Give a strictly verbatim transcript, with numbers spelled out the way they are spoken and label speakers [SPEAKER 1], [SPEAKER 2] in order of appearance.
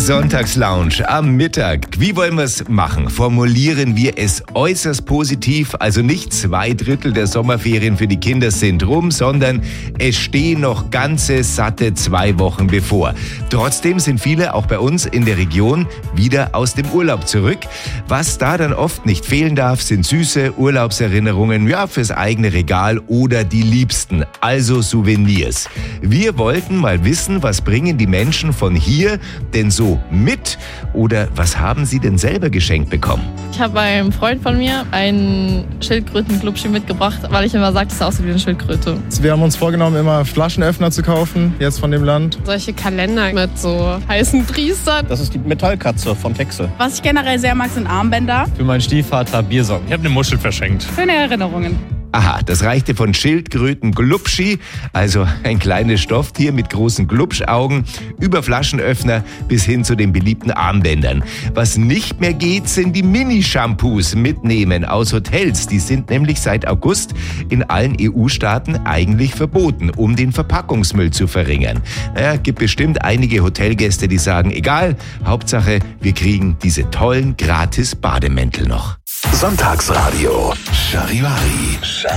[SPEAKER 1] Sonntagslounge am Mittag. Wie wollen wir es machen? Formulieren wir es äußerst positiv. Also nicht zwei Drittel der Sommerferien für die Kinder sind rum, sondern es stehen noch ganze satte zwei Wochen bevor. Trotzdem sind viele auch bei uns in der Region wieder aus dem Urlaub zurück. Was da dann oft nicht fehlen darf, sind süße Urlaubserinnerungen, ja, fürs eigene Regal oder die Liebsten, also Souvenirs. Wir wollten mal wissen, was bringen die Menschen von hier denn so mit oder was haben sie denn selber geschenkt bekommen?
[SPEAKER 2] Ich habe einem Freund von mir einen Schildkröten-Glubschi mitgebracht, weil ich immer sagte, es aussieht wie eine Schildkröte.
[SPEAKER 3] Wir haben uns vorgenommen, immer Flaschenöffner zu kaufen, jetzt von dem Land.
[SPEAKER 2] Solche Kalender mit so heißen Priestern.
[SPEAKER 4] Das ist die Metallkatze von Texel.
[SPEAKER 5] Was ich generell sehr mag, sind Armbänder.
[SPEAKER 6] Für meinen Stiefvater Biersocken.
[SPEAKER 7] Ich habe eine Muschel verschenkt.
[SPEAKER 5] Schöne Erinnerungen.
[SPEAKER 1] Aha, das reichte von Schildkröten Glubschi, also ein kleines Stofftier mit großen Glubschaugen, über Flaschenöffner bis hin zu den beliebten Armbändern. Was nicht mehr geht, sind die Mini-Shampoos mitnehmen aus Hotels. Die sind nämlich seit August in allen E U-Staaten eigentlich verboten, um den Verpackungsmüll zu verringern. Naja, gibt bestimmt einige Hotelgäste, die sagen, egal, Hauptsache, wir kriegen diese tollen gratis Bademäntel noch.
[SPEAKER 8] Sonntagsradio Charivari.